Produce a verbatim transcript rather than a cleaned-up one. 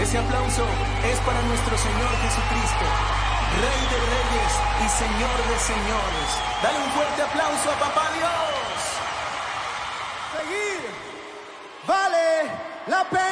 ese aplauso es para nuestro Señor Jesucristo, Rey de Reyes y Señor de Señores. Dale un fuerte aplauso a Papá Dios. Seguir vale la pena.